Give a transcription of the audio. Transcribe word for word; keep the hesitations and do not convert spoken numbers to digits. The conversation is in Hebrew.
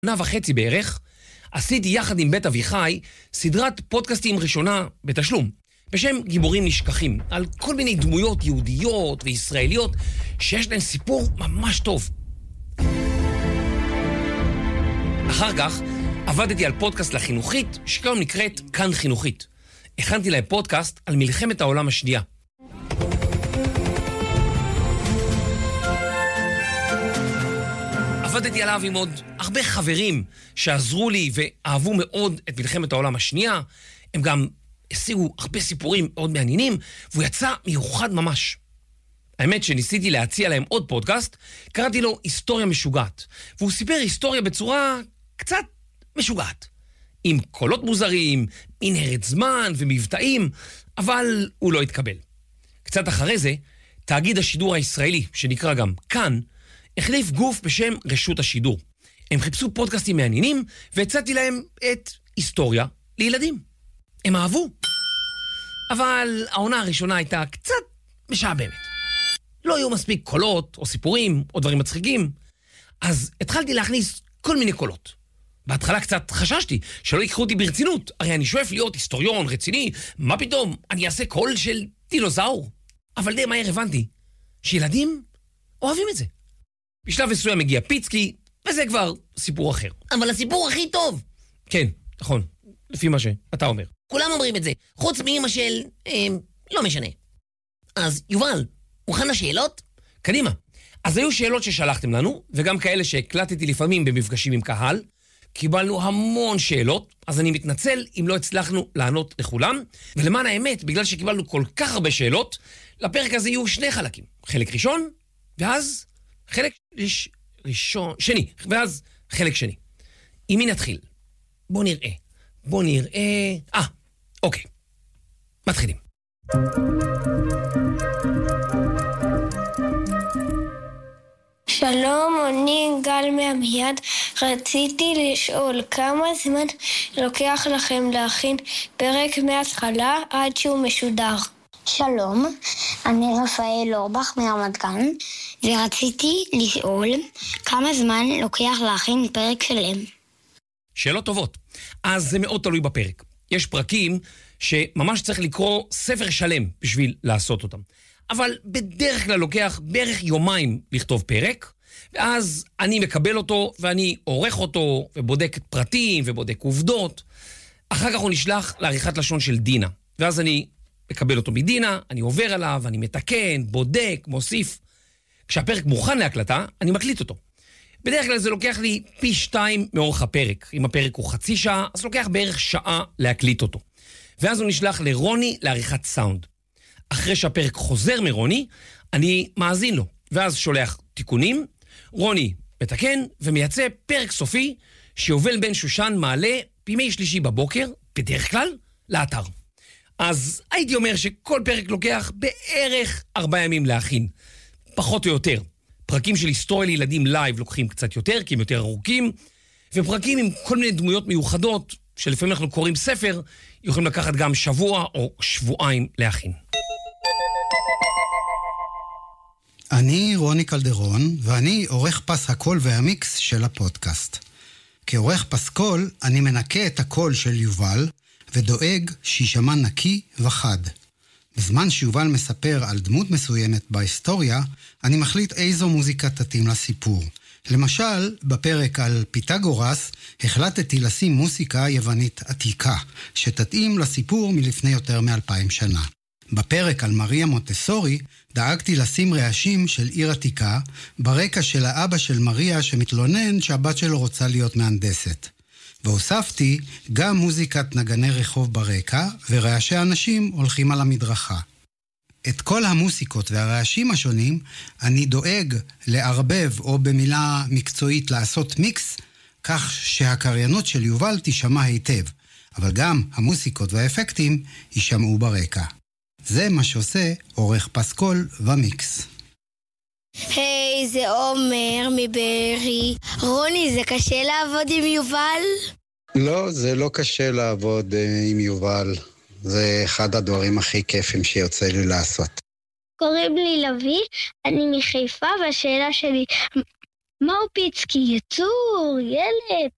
שנה וחצי בערך, עשיתי יחד עם בית אביחי סדרת פודקאסטים ראשונה בתשלום, בשם גיבורים נשכחים, על כל מיני דמויות יהודיות וישראליות שיש להן סיפור ממש טוב. אחר כך עבדתי על פודקאסט לחינוכית, שכיום נקראת כאן חינוכית. הכנתי להם פודקאסט על מלחמת העולם השנייה. עבדתי עליו עם עוד הרבה חברים שעזרו לי ואהבו מאוד את מלחמת העולם השנייה. הם גם השיגו הרבה סיפורים מאוד מעניינים, והוא יצא מיוחד ממש. האמת שניסיתי להציע להם עוד פודקאסט, קראתי לו היסטוריה משוגעת, והוא סיפר היסטוריה בצורה קצת משוגעת, עם קולות מוזרים, מנהרת זמן ומבטאים, אבל הוא לא התקבל. קצת אחרי זה, תאגיד השידור הישראלי, שנקרא גם כאן, החליף גוף בשם רשות השידור. הם חיפשו פודקאסטים מעניינים, והצעתי להם את היסטוריה לילדים. הם אהבו. אבל העונה הראשונה הייתה קצת משעבמת. לא היו מספיק קולות, או סיפורים, או דברים מצחיקים. אז התחלתי להכניס כל מיני קולות. בהתחלה קצת חששתי שלא ייקחו אותי ברצינות. הרי אני שואף להיות היסטוריון רציני. מה פתאום? אני אעשה קול של דינוזאור. אבל די מהר הבנתי שילדים אוהבים את זה. בשלב מסוים מגיע פיצקי, וזה כבר סיפור אחר. אבל הסיפור הכי טוב. כן, נכון. לפי מה שאתה אומר. כולם אומרים את זה, חוץ מאמא של... אה, לא משנה. אז יובל, מוכן לשאלות? קדימה. אז היו שאלות ששלחתם לנו, וגם כאלה שהקלטתי לפעמים במפגשים עם קהל. קיבלנו המון שאלות, אז אני מתנצל אם לא הצלחנו לענות לכולם. ולמען האמת, בגלל שקיבלנו כל כך הרבה שאלות, לפרק הזה יהיו שני חלקים. חלק ראשון, ואז חלק ש... ראשון... שני, ואז חלק שני. עם מי נתחיל? בוא נראה. בוא נראה... אה, אוקיי. מתחילים. שלום, אני גל מעמיעד. רציתי לשאול כמה זמן לוקח לכם להכין פרק מההתחלה עד שהוא משודר? שלום, אני רפאל אורבך מרמת גן, ורציתי לשאול כמה זמן לוקח להכין פרק שלם. שאלות טובות. אז זה מאוד תלוי בפרק. יש פרקים שממש צריך לקרוא ספר שלם בשביל לעשות אותם. אבל בדרך כלל לוקח בערך יומיים לכתוב פרק, ואז אני מקבל אותו ואני עורך אותו ובודק פרטים ובודק עובדות. אחר כך הוא נשלח לעריכת לשון של דינה, ואז אני מקבל אותו מדינה, אני עובר עליו, אני מתקן, בודק, מוסיף. כשהפרק מוכן להקלטה, אני מקליט אותו. בדרך כלל זה לוקח לי פי שתיים מאורך הפרק. אם הפרק הוא חצי שעה, אז לוקח בערך שעה להקליט אותו. ואז הוא נשלח לרוני לעריכת סאונד. אחרי שהפרק חוזר מרוני, אני מאזין לו, ואז שולח תיקונים. רוני מתקן ומייצא פרק סופי שיובל בן שושן מעלה בימי שלישי בבוקר, בדרך כלל, לאתר. אז הייתי אומר שכל פרק לוקח בערך ארבעה ימים להכין, פחות או יותר. פרקים של היסטוריה לילדים לייב לוקחים קצת יותר, כי הם יותר ארוכים, ופרקים עם כל מיני דמויות מיוחדות, שלפעמים אנחנו קוראים ספר, יכולים לקחת גם שבוע או שבועיים להכין. אני רוני קלדרון, ואני עורך פס הקול והמיקס של הפודקאסט. כעורך פס קול, אני מנקה את הקול של יובל, ודואג שישמע נקי וחד. בזמן שיובל מספר על דמות מסוימת בהיסטוריה, אני מחליט איזו מוזיקה תתאים לסיפור. למשל, בפרק על פיתגורס, החלטתי לשים מוסיקה יוונית עתיקה, שתתאים לסיפור מלפני יותר מאלפיים שנה. בפרק על מריה מונטסורי, דאגתי לשים רעשים של עיר עתיקה, ברקע של האבא של מריה שמתלונן שהבת שלו רוצה להיות מהנדסת. והוספתי גם מוזיקת נגני רחוב ברקע, ורעשי אנשים הולכים על המדרכה. את כל המוסיקות והרעשים השונים אני דואג לערבב או במילה מקצועית לעשות מיקס, כך שהקריינות של יובל תשמע היטב, אבל גם המוסיקות והאפקטים יישמעו ברקע. זה מה שעושה עורך פסקול ומיקס. היי, זה עומר מבארי. רוני, זה קשה לעבוד עם יובל? לא, זה לא קשה לעבוד עם יובל. זה אחד הדברים הכי כיפים שיוצא לי לעשות. קוראים לי לוי, אני מחיפה, והשאלה שלי, מהו פיצקי? יצור, ילד,